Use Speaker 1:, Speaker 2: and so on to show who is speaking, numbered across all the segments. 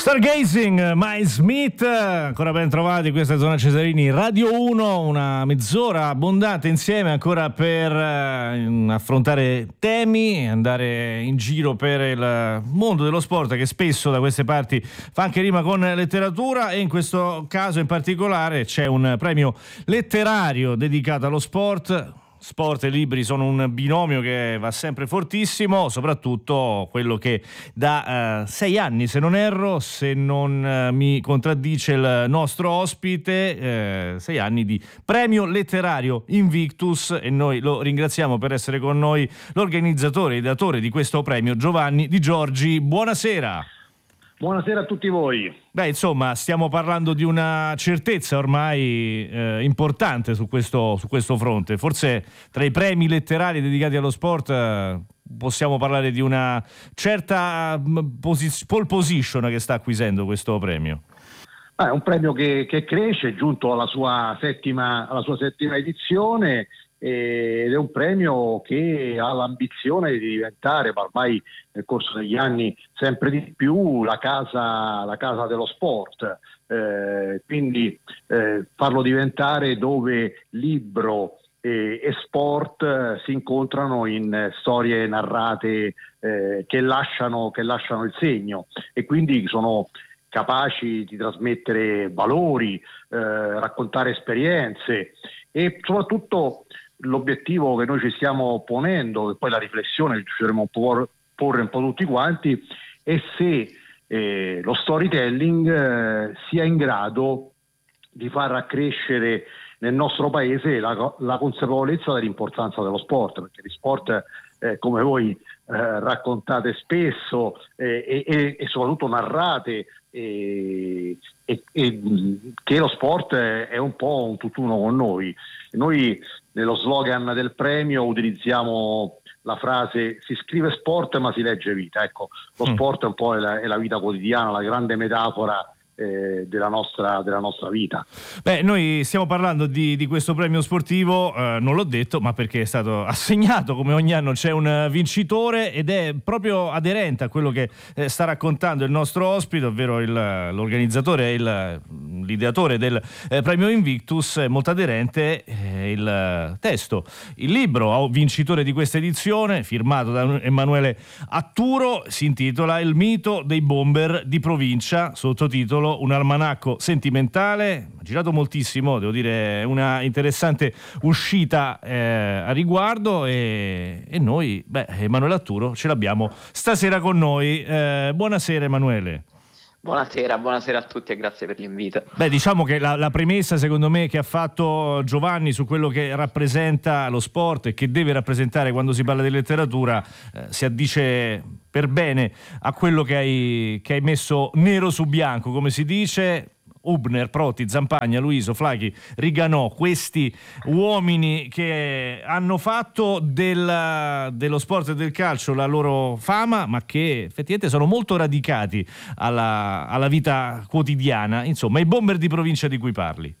Speaker 1: Stargazing, Miles Smith, ancora ben trovati, questa è Zona Cesarini, Radio 1, una mezz'ora abbondante insieme ancora per affrontare temi, andare in giro per il mondo dello sport che spesso da queste parti fa anche rima con letteratura, e in questo caso in particolare c'è un premio letterario dedicato allo sport. Sport e libri sono un binomio che va sempre fortissimo, soprattutto quello che da 6 anni, se non erro, se non mi contraddice il nostro ospite, 6 anni di premio letterario Invictus, e noi lo ringraziamo per essere con noi l'organizzatore e ideatore di questo premio, Giovanni Di Giorgi. Buonasera.
Speaker 2: Buonasera a tutti voi.
Speaker 1: Beh, insomma, stiamo parlando di una certezza ormai importante su questo fronte. Forse tra i premi letterari dedicati allo sport possiamo parlare di una certa pole position che sta acquisendo questo premio.
Speaker 2: È un premio che cresce, è giunto alla sua settima edizione, ed è un premio che ha l'ambizione di diventare, ormai nel corso degli anni sempre di più, la casa dello sport, quindi farlo diventare dove libro e sport si incontrano in storie narrate che lasciano il segno, e quindi sono capaci di trasmettere valori, raccontare esperienze, e soprattutto l'obiettivo che noi ci stiamo ponendo, e poi la riflessione che ci dovremo porre un po' tutti quanti, è se lo storytelling sia in grado di far accrescere nel nostro paese la consapevolezza dell'importanza dello sport, perché gli sport, come voi raccontate spesso e soprattutto narrate, e che lo sport è un po' un tutt'uno con noi. Noi nello slogan del premio utilizziamo la frase: si scrive sport ma si legge vita. Ecco, lo sport è un po' è la vita quotidiana, la grande metafora della nostra vita.
Speaker 1: Beh, noi stiamo parlando di questo premio sportivo, non l'ho detto, ma perché è stato assegnato, come ogni anno c'è un vincitore, ed è proprio aderente a quello che sta raccontando il nostro ospite, ovvero l'organizzatore e l'ideatore del premio Invictus. È molto aderente il testo, il libro vincitore di questa edizione, firmato da Emanuele Atturo, si intitola Il mito dei bomber di provincia, sottotitolo Un almanacco sentimentale. Ha girato moltissimo, devo dire, una interessante uscita a riguardo, e noi, Emanuele Atturo ce l'abbiamo stasera con noi. Buonasera Emanuele.
Speaker 3: Buonasera a tutti e grazie per l'invito.
Speaker 1: Diciamo che la premessa, secondo me, che ha fatto Giovanni su quello che rappresenta lo sport e che deve rappresentare quando si parla di letteratura si addice per bene a quello che hai messo nero su bianco, come si dice. Hübner, Proti, Zampagna, Luiso, Flacchi, Riganò, questi uomini che hanno fatto dello sport e del calcio la loro fama, ma che effettivamente sono molto radicati alla vita quotidiana. Insomma, i bomber di provincia di cui parli.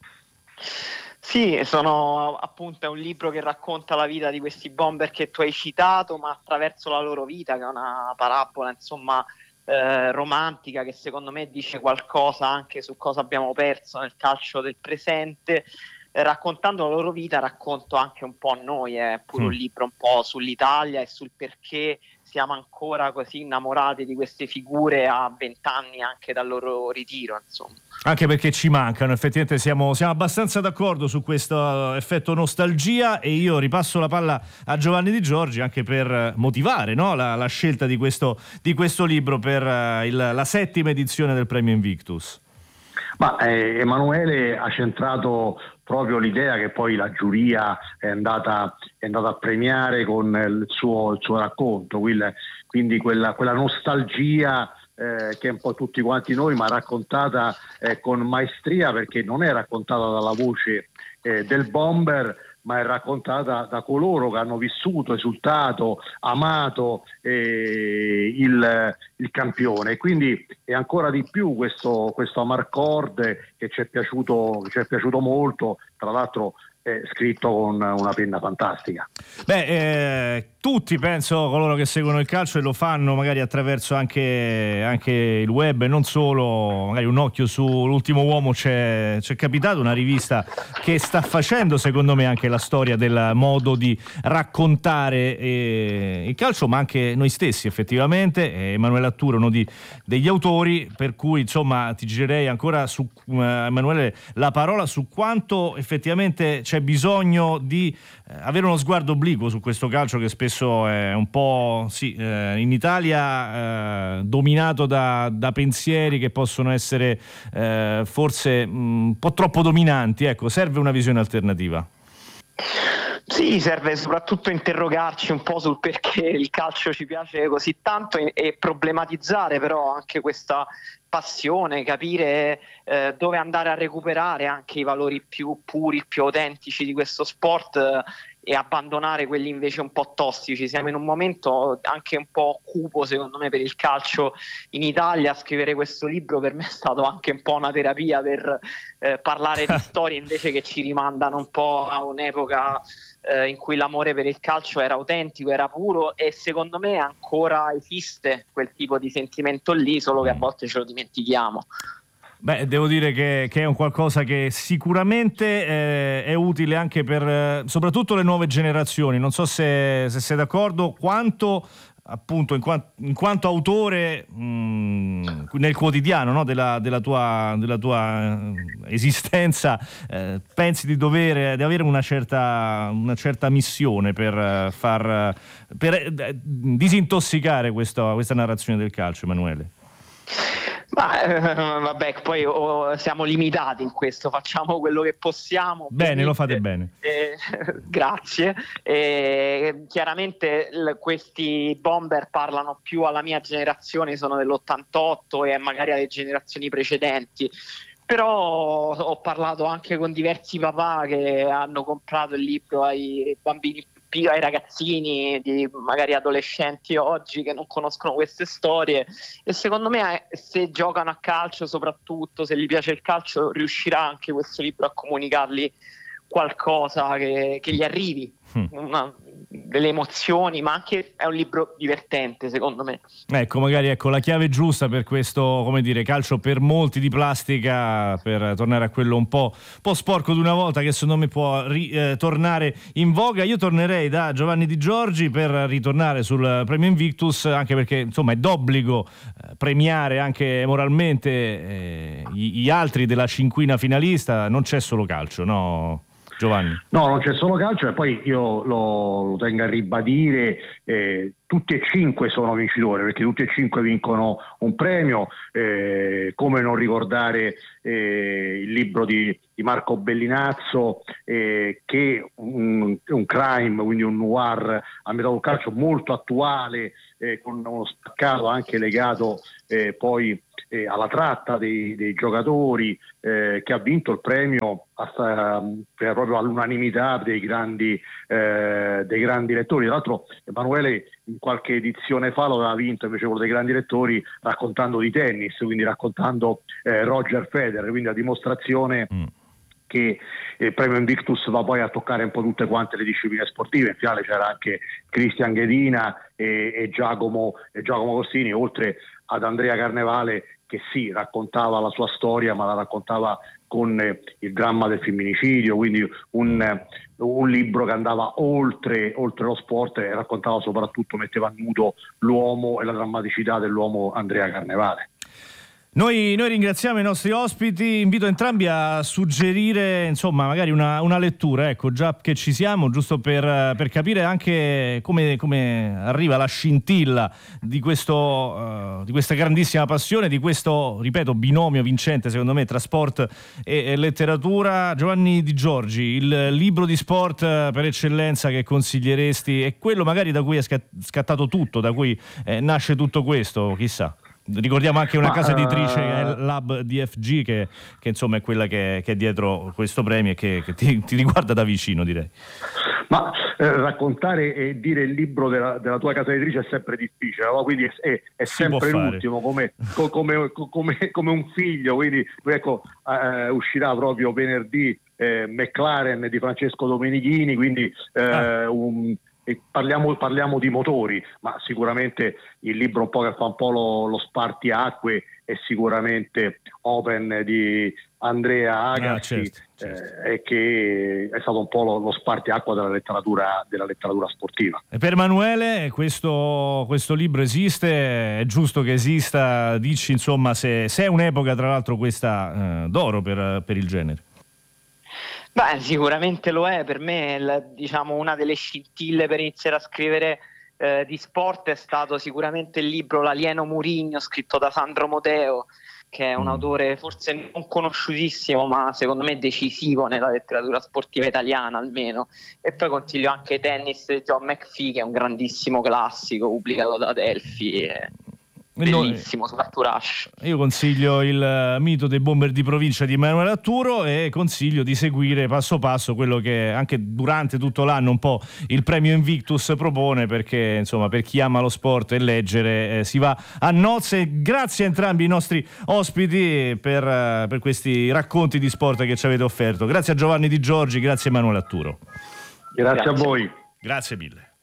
Speaker 3: Sì, sono appunto, è un libro che racconta la vita di questi bomber che tu hai citato, ma attraverso la loro vita, che è una parabola, insomma, romantica, che secondo me dice qualcosa anche su cosa abbiamo perso nel calcio del presente. Raccontando la loro vita racconto anche un po' noi, è pure un libro un po' sull'Italia e sul perché siamo ancora così innamorati di queste figure a 20 anni anche dal loro ritiro, insomma. Anche
Speaker 1: perché ci mancano, effettivamente siamo abbastanza d'accordo su questo effetto nostalgia, e io ripasso la palla a Giovanni Di Giorgi anche per motivare, no, la scelta di questo libro per la 7ª edizione del premio Invictus.
Speaker 2: Emanuele ha centrato proprio l'idea che poi la giuria è andata a premiare con il suo racconto, quindi quella nostalgia che è un po' tutti quanti noi, ma raccontata con maestria, perché non è raccontata dalla voce del bomber, ma è raccontata da coloro che hanno vissuto, esultato, amato il campione. E quindi è ancora di più questo amarcord che ci è piaciuto molto. Tra l'altro scritto con una penna fantastica.
Speaker 1: Tutti, penso, coloro che seguono il calcio e lo fanno magari attraverso anche il web e non solo, magari un occhio sull'Ultimo Uomo c'è capitato, una rivista che sta facendo secondo me anche la storia del modo di raccontare il calcio, ma anche noi stessi effettivamente. Emanuele Atturo, uno degli autori, per cui insomma ti girerei ancora su Emanuele la parola su quanto effettivamente c'è bisogno di avere uno sguardo obliquo su questo calcio che spesso è un po' in Italia dominato da pensieri che possono essere forse un po' troppo dominanti. Ecco, serve una visione alternativa.
Speaker 3: Sì, serve soprattutto interrogarci un po' sul perché il calcio ci piace così tanto e problematizzare però anche questa passione, capire dove andare a recuperare anche i valori più puri, più autentici di questo sport e abbandonare quelli invece un po' tossici. Siamo in un momento anche un po' cupo secondo me per il calcio in Italia. Scrivere questo libro per me è stato anche un po' una terapia per parlare di storie invece che ci rimandano un po' a un'epoca in cui l'amore per il calcio era autentico, era puro, e secondo me ancora esiste quel tipo di sentimento lì, solo che a volte ce lo dimentichiamo.
Speaker 1: Devo dire che è un qualcosa che sicuramente è utile anche per soprattutto le nuove generazioni. Non so se sei d'accordo, quanto appunto in quanto autore nel quotidiano, no, della tua esistenza pensi di avere una certa missione per disintossicare questa narrazione del calcio, Emanuele?
Speaker 3: Vabbè, poi siamo limitati in questo, facciamo quello che possiamo.
Speaker 1: Bene, lo fate bene.
Speaker 3: Grazie. Chiaramente questi bomber parlano più alla mia generazione, sono dell'88 e magari alle generazioni precedenti. Però ho parlato anche con diversi papà che hanno comprato il libro ai bambini, ai ragazzini, magari adolescenti oggi che non conoscono queste storie, e secondo me se giocano a calcio, soprattutto se gli piace il calcio, riuscirà anche questo libro a comunicargli qualcosa che gli arrivi, delle emozioni, ma anche è un libro divertente secondo me.
Speaker 1: Ecco, magari la chiave giusta per questo, come dire, calcio per molti di plastica, per tornare a quello un po' sporco di una volta, che secondo me può tornare in voga. Io tornerei da Giovanni Di Giorgi per ritornare sul premio Invictus, anche perché insomma è d'obbligo premiare anche moralmente gli altri della cinquina finalista. Non c'è solo calcio, no Giovanni?
Speaker 2: No, non c'è solo calcio, e poi io lo tengo a ribadire, tutti e 5 sono vincitori, perché tutti e 5 vincono un premio. Come non ricordare il libro di Marco Bellinazzo, che è un crime, quindi un noir ambientato sul calcio molto attuale, con uno spaccato anche legato poi alla tratta dei giocatori, che ha vinto il premio proprio all'unanimità dei grandi lettori. Tra l'altro Emanuele in qualche edizione fa lo aveva vinto invece quello dei grandi lettori, raccontando di tennis, quindi raccontando Roger Federer, quindi a dimostrazione che il premio Invictus va poi a toccare un po' tutte quante le discipline sportive. In finale c'era anche Cristian Ghedina e Giacomo Corsini, oltre ad Andrea Carnevale, che sì, raccontava la sua storia, ma la raccontava con il dramma del femminicidio, quindi un libro che andava oltre lo sport e raccontava soprattutto, metteva a nudo l'uomo e la drammaticità dell'uomo Andrea Carnevale.
Speaker 1: Noi ringraziamo i nostri ospiti, invito entrambi a suggerire insomma magari una lettura, ecco, già che ci siamo, giusto per capire anche come arriva la scintilla di questa grandissima passione, di questo, ripeto, binomio vincente secondo me tra sport e letteratura. Giovanni Di Giorgi, il libro di sport per eccellenza che consiglieresti è quello magari da cui è scattato tutto, da cui nasce tutto questo, chissà. Ricordiamo anche una casa editrice, Lab DFG, che insomma è quella che è dietro questo premio e che ti riguarda da vicino, direi.
Speaker 2: Ma raccontare e dire il libro della tua casa editrice è sempre difficile, no? Quindi è sempre l'ultimo, come un figlio. Quindi ecco, uscirà proprio venerdì McLaren di Francesco Domenichini, quindi parliamo di motori, ma sicuramente il libro un po' che fa un po' lo spartiacque è sicuramente Open di Andrea Agassi, certo. Che è stato un po' lo spartiacque della letteratura sportiva.
Speaker 1: E per Emanuele questo libro esiste? È giusto che esista? Dici, insomma, se è un'epoca, tra l'altro, questa d'oro per il genere.
Speaker 3: Beh, sicuramente lo è. Per me diciamo una delle scintille per iniziare a scrivere di sport è stato sicuramente il libro L'alieno Mourinho, scritto da Sandro Moteo, che è un autore forse non conosciutissimo, ma secondo me decisivo nella letteratura sportiva italiana almeno. E poi consiglio anche Tennis di John McPhee, che è un grandissimo classico pubblicato da Delphi. Bellissimo, Rush.
Speaker 1: Io consiglio il mito dei bomber di provincia di Emanuele Atturo e consiglio di seguire passo passo quello che anche durante tutto l'anno un po' il premio Invictus propone, perché insomma per chi ama lo sport e leggere si va a nozze. Grazie a entrambi i nostri ospiti per questi racconti di sport che ci avete offerto. Grazie a Giovanni Di Giorgi, grazie a Emanuele Atturo.
Speaker 2: Grazie a voi.
Speaker 1: Grazie mille.